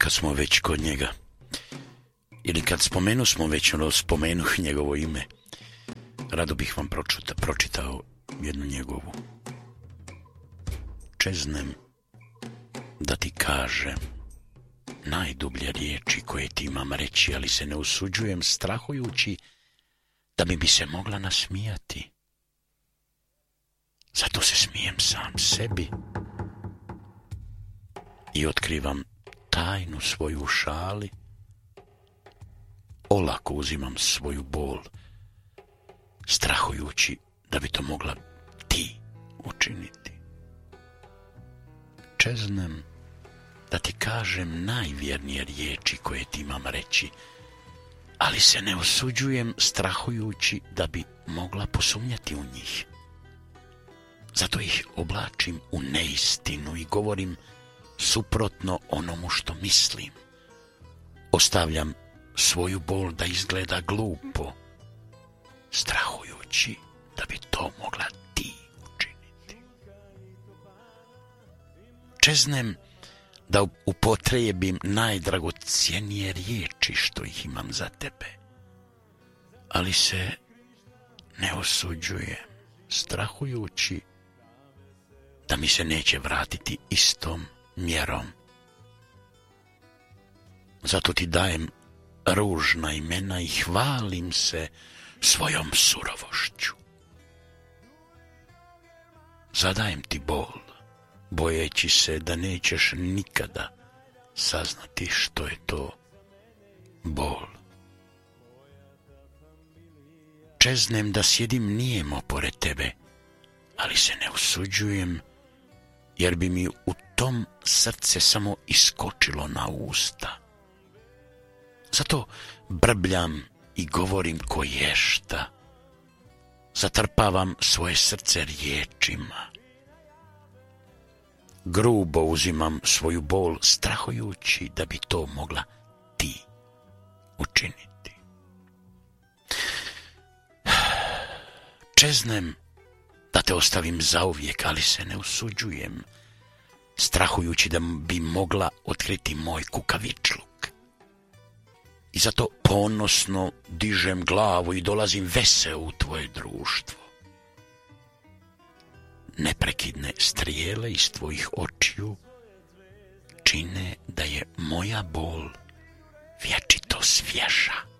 kad smo već kod njega, ili kad smo već spomenuh njegovo ime, rado bih vam pročitao jednu njegovu. Čeznem da ti kažem najdublje riječi koje ti imam reći, ali se ne usuđujem, strahujući da bi mi se mogla nasmijati. Zato se smijem sam sebi i otkrivam tajnu svoju u šali. Olako uzimam svoju bol, strahujući da bi to mogla ti učiniti. Čeznem da ti kažem najvjernije riječi koje ti imam reći, ali se ne osuđujem, strahujući da bi mogla posumnjati u njih. Zato ih oblačim u neistinu i govorim suprotno onomu što mislim. Ostavljam svoju bol da izgleda glupo, strahujući da bi to mogla ti učiniti. Čeznem da upotrijebim najdragocjenije riječi što ih imam za tebe, ali se ne osuđujem, strahujući da mi se neće vratiti istom mjerom. Zato ti dajem ružna imena i hvalim se svojom surovošću. Zadajem ti bol, bojeći se da nećeš nikada saznati što je to bol. Čeznem da sjedim nijemo pored tebe, ali se ne usuđujem, jer bi mi u tom srce samo iskočilo na usta. Zato brbljam i govorim ko ješta, zatrpavam svoje srce riječima. Grubo uzimam svoju bol, strahujući da bi to mogla ti učiniti. Čeznem da te ostavim zauvijek, ali se ne usuđujem, strahujući da bi mogla otkriti moj kukavičluk. I zato ponosno dižem glavu i dolazim veseo u tvoje društvo. Neprekidne strijele iz tvojih očiju čine da je moja bol vječito svježa.